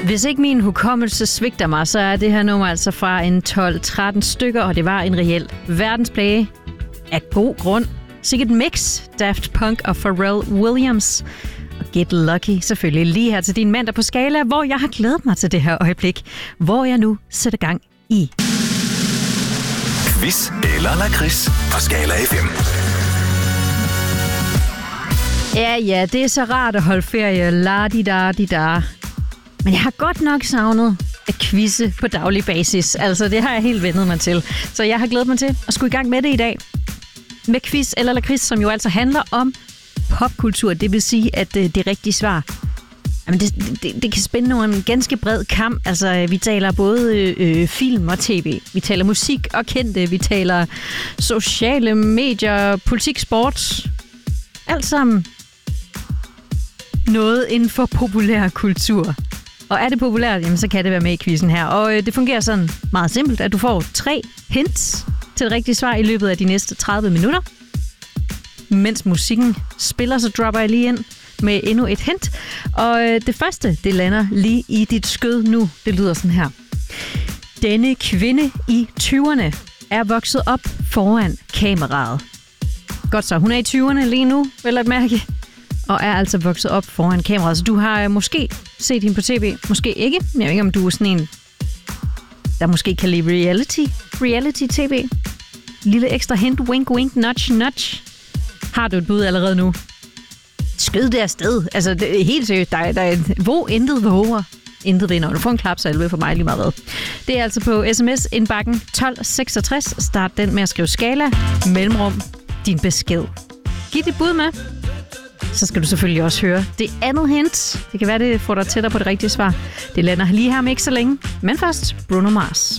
Hvis ikke min hukommelse svigter mig, så er det her nummer altså fra en 12-13 stykker, og det var en reel verdensplage af god grund. Sikkert mix, Daft Punk og Pharrell Williams. Og Get Lucky selvfølgelig lige her til din mandag på Skala, hvor jeg har glædet mig til det her øjeblik, hvor jeg nu sætter gang i Quiz eller lakrids på Skala FM. Ja, det er så rart at holde ferie, la-di-da-di-da. Men jeg har godt nok savnet at quizze på daglig basis. Altså, det har jeg helt vendet mig til. Så jeg har glædet mig til at skulle i gang med det i dag. Med quiz eller lakrids, som jo altså handler om popkultur. Det vil sige, at det rigtige svar, jamen det kan spænde over en ganske bred kam. Altså, vi taler både film og tv. Vi taler musik og kendte. Vi taler sociale medier, politik, sport. Alt sammen noget inden for populær kultur. Og er det populært, jamen, så kan det være med i quizzen her. Og det fungerer sådan meget simpelt, at du får 3 hints til det rigtige svar i løbet af de næste 30 minutter. Mens musikken spiller, så dropper jeg lige ind med endnu et hint. Og det første, det lander lige i dit skød nu. Det lyder sådan her. Denne kvinde i 20'erne er vokset op foran kameraet. Godt så, hun er i 20'erne lige nu, vel at mærke. Og er altså vokset op foran kameraet. Så du har måske set hende på tv, måske ikke. Jeg ved ikke, om du er sådan en, der måske kan lide reality-tv. Lille ekstra hint, wink, wink, nudge, nudge. Har du et bud allerede nu? Skød det afsted. Altså, det er helt seriøst. Der er intet våger. Intet vinder. Du får en klapsalve for mig lige meget hvad. Det er altså på sms-indbakken 1266. Start den med at skrive Skala, mellemrum, din besked. Giv dit bud med. Så skal du selvfølgelig også høre det andet hint. Det kan være, det får dig tættere på det rigtige svar. Det lander lige her om ikke så længe. Men først Bruno Mars.